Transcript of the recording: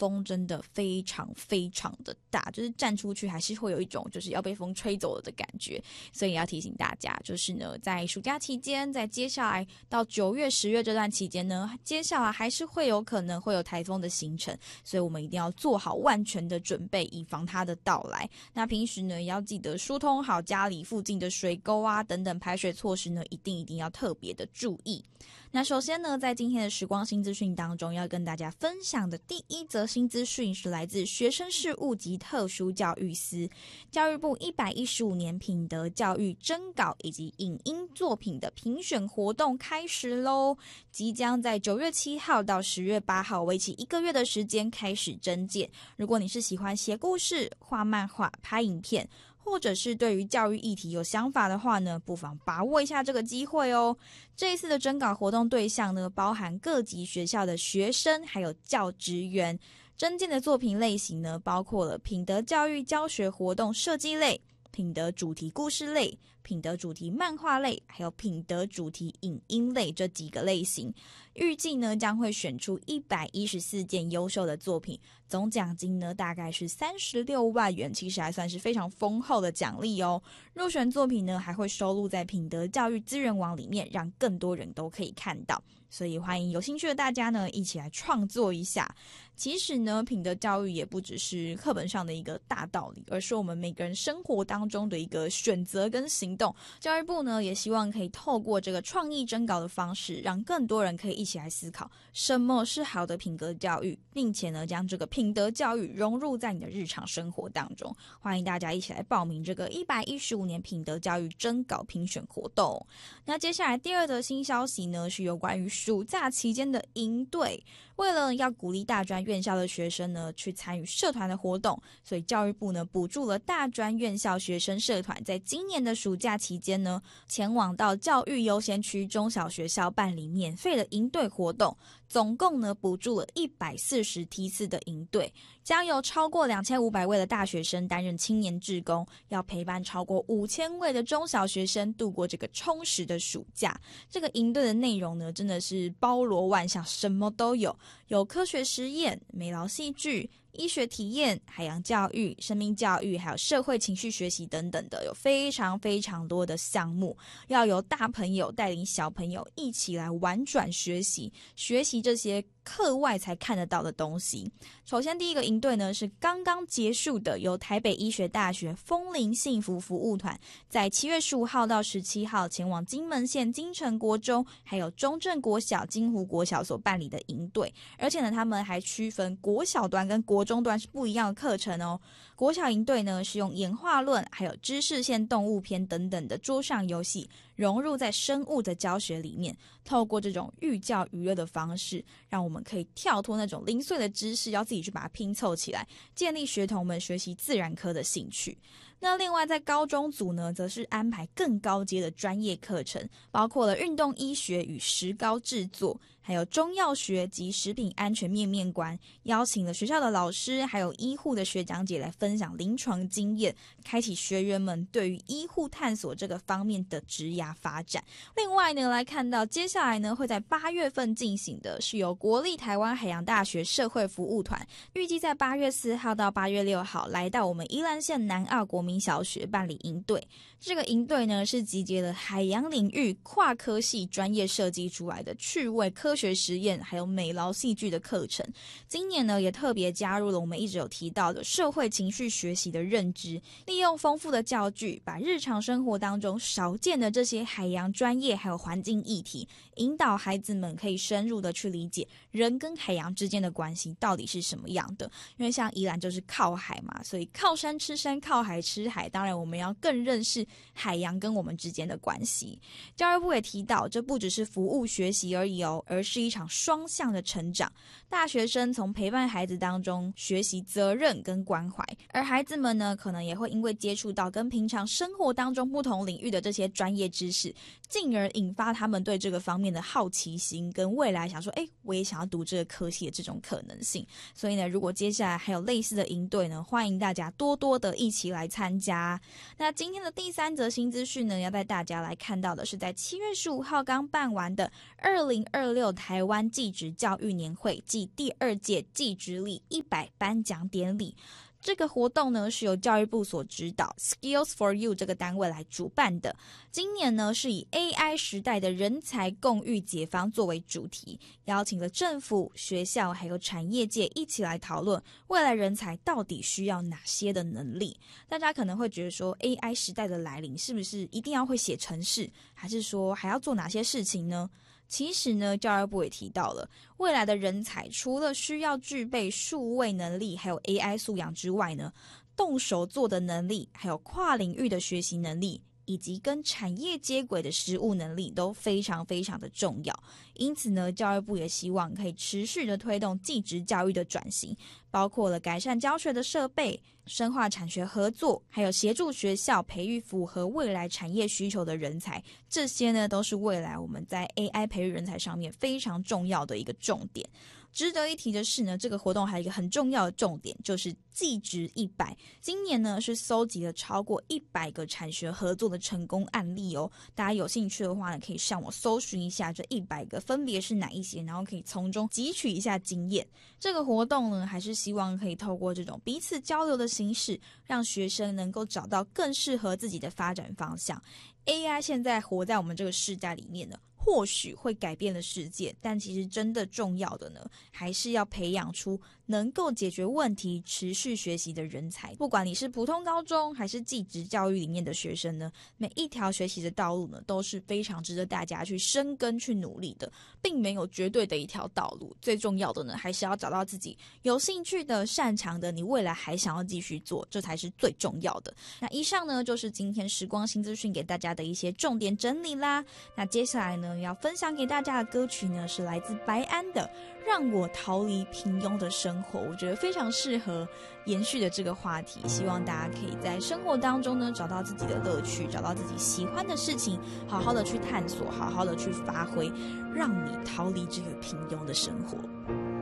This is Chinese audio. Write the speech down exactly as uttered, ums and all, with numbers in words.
风真的非常非常的大，就是站出去还是会有一种就是要被风吹走了的感觉。所以要提醒大家，就是呢在暑假期间，在接下来到九月十月这段期间呢，接下来还是会有可能会有台风的形成，所以我们一定要做好万全的准备，以防它的到来。那平时呢也要记得疏通好家里附近的水沟啊等等排水措施呢，一定一定要特别的注意。那首先呢，在今天的时光新资讯当中，要跟大家分享的第一则新资讯是来自学生事务及特殊教育司。教育部一百一十五年品德教育征稿以及影音作品的评选活动开始咯，即将在九月七号到十月八号为期一个月的时间开始征件。如果你是喜欢写故事、画漫画、拍影片，或者是对于教育议题有想法的话呢，不妨把握一下这个机会哦。这一次的征稿活动对象呢，包含各级学校的学生还有教职员。征件的作品类型呢，包括了品德教育教学活动设计类、品德主题故事类、品德主题漫画类，还有品德主题影音类这几个类型。预计呢将会选出一百一十四件优秀的作品，总奖金呢大概是三十六万元，其实还算是非常丰厚的奖励哦。入选作品呢还会收录在品德教育资源网里面，让更多人都可以看到。所以欢迎有兴趣的大家呢一起来创作一下。其实呢品德教育也不只是课本上的一个大道理，而是我们每个人生活当中的一个选择跟行动。教育部呢也希望可以透过这个创意征稿的方式，让更多人可以一起来思考什么是好的品格教育，并且呢将这个品德教育融入在你的日常生活当中。欢迎大家一起来报名这个一百一十五年品德教育征稿评选活动。那接下来第二则新消息呢，是有关于暑假期间的营队。为了要鼓励大专院校的学生呢去参与社团的活动，所以教育部呢补助了大专院校学生社团在今年的暑假期间呢，前往到教育优先区中小学校办理免费的营队活动。总共呢补助了一百四十梯次的营队，将有超过两千五百位的大学生担任青年志工，要陪伴超过五千位的中小学生度过这个充实的暑假。这个营队的内容呢真的是包罗万象，什么都有，有科学实验、美劳戏剧、医学体验、海洋教育、生命教育，还有社会情绪学习等等的，有非常非常多的项目，要由大朋友带领小朋友一起来玩转学习，学习这些课外才看得到的东西。首先第一个营队呢是刚刚结束的，由台北医学大学枫林幸福服务团在七月十五号到十七号前往金门县金城国中还有中正国小、金湖国小所办理的营队。而且呢他们还区分国小端跟国中端是不一样的课程哦。国小营队呢是用演化论还有知识线动物篇等等的桌上游戏融入在生物的教学里面，透过这种寓教于乐的方式，让我们可以跳脱那种零碎的知识，要自己去把它拼凑起来，建立学童们学习自然科的兴趣。那另外在高中组呢，则是安排更高阶的专业课程，包括了运动医学与石膏制作，还有中药学及食品安全面面观，邀请了学校的老师还有医护的学长姐来分享临床经验，开启学员们对于医护探索这个方面的职涯发展。另外呢，来看到接下来呢会在八月份进行的是由国立台湾海洋大学社会服务团，预计在八月四号到八月六号来到我们宜兰县南澳国民小学办理营队。这个营队呢是集结了海洋领域跨科系专业设计出来的趣味科学实验还有美劳戏剧的课程。今年呢也特别加入了我们一直有提到的社会情绪学习的认知，利用丰富的教具，把日常生活当中少见的这些海洋专业还有环境议题，引导孩子们可以深入的去理解人跟海洋之间的关系到底是什么样的。因为像宜兰就是靠海嘛，所以靠山吃山，靠海吃海，当然我们要更认识海洋跟我们之间的关系。教育部也提到，这不只是服务学习而已哦，而是一场双向的成长。大学生从陪伴孩子当中学习责任跟关怀，而孩子们呢可能也会因为接触到跟平常生活当中不同领域的这些专业知知识，进而引发他们对这个方面的好奇心跟未来想说诶我也想要读这个科系的这种可能性。所以呢，如果接下来还有类似的营队呢，欢迎大家多多的一起来参加。那今天的第三则新资讯呢，要带大家来看到的是在七月十五号刚办完的二零二六台湾技职教育年会暨第二届技职力一百颁奖典礼。这个活动呢是由教育部所指导 Skills for You 这个单位来主办的。今年呢是以 A I 时代的人才共育解方作为主题，邀请了政府、学校还有产业界一起来讨论未来人才到底需要哪些的能力。大家可能会觉得说 A I 时代的来临是不是一定要会写程式，还是说还要做哪些事情呢？其实呢，教育部也提到了，未来的人才除了需要具备数位能力还有 A I 素养之外呢，动手做的能力，还有跨领域的学习能力，以及跟产业接轨的实务能力都非常非常的重要。因此呢，教育部也希望可以持续的推动技职教育的转型，包括了改善教学的设备、深化产学合作，还有协助学校培育符合未来产业需求的人才。这些呢，都是未来我们在 A I 培育人才上面非常重要的一个重点。值得一提的是呢，这个活动还有一个很重要的重点，就是技职一百。今年呢是搜集了超过一百个产学合作的成功案例哦。大家有兴趣的话呢，可以上网搜寻一下这一百个分别是哪一些，然后可以从中汲取一下经验。这个活动呢，还是希望可以透过这种彼此交流的形式，让学生能够找到更适合自己的发展方向。A I 现在活在我们这个世代里面呢，或许会改变了世界，但其实真的重要的呢，还是要培养出能够解决问题、持续学习的人才。不管你是普通高中还是技职教育里面的学生呢，每一条学习的道路呢，都是非常值得大家去深耕、去努力的，并没有绝对的一条道路。最重要的呢，还是要找到自己有兴趣的、擅长的，你未来还想要继续做，这才是最重要的。那以上呢，就是今天时光新资讯给大家的一些重点整理啦。那接下来呢，要分享给大家的歌曲呢，是来自白安的《让我逃离平庸的生活》，我觉得非常适合延续的这个话题。希望大家可以在生活当中呢，找到自己的乐趣，找到自己喜欢的事情，好好的去探索，好好的去发挥，让你逃离这个平庸的生活。